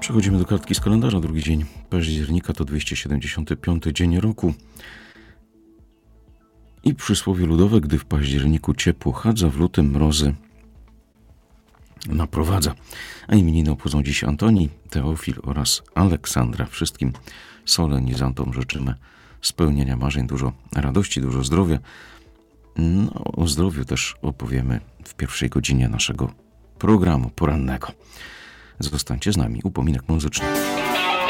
Przechodzimy do kartki z kalendarza. Drugi dzień października to 275 dzień roku. I przysłowie ludowe, gdy w październiku ciepło chadza, w lutym mrozy naprowadza. A imieniny obchodzą dziś Antoni, Teofil oraz Aleksandra. Wszystkim solenizantom życzymy spełnienia marzeń, dużo radości, dużo zdrowia. No, o zdrowiu też opowiemy w pierwszej godzinie naszego programu porannego. Zostańcie z nami. Upominek muzyczny.